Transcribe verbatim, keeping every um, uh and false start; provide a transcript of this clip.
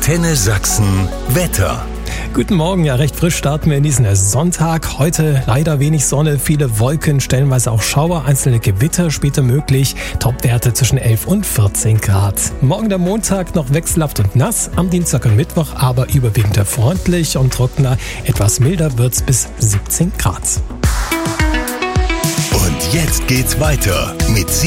Antenne Sachsen Wetter. Guten Morgen, ja recht frisch starten wir in diesen Sonntag. Heute leider wenig Sonne, viele Wolken, stellenweise auch Schauer, einzelne Gewitter später möglich. Topwerte zwischen elf und vierzehn Grad. Morgen der Montag noch wechselhaft und nass, am Dienstag und Mittwoch aber überwiegend freundlich und trockener. Etwas milder wird's bis siebzehn Grad. Und jetzt geht's weiter mit